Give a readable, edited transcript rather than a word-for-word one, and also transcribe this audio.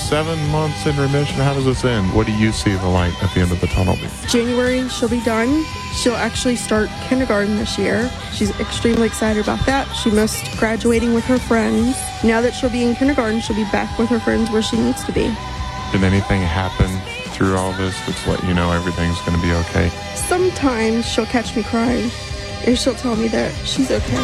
7 months in remission. How does this end? What do you see the light at the end of the tunnel be? January, she'll be done. She'll actually start kindergarten this year. She's extremely excited about that. She missed graduating with her friends. Now that she'll be in kindergarten, she'll be back with her friends where she needs to be. Did anything happen through all this that's let you know everything's going to be okay? Sometimes she'll catch me crying, and she'll tell me that she's okay.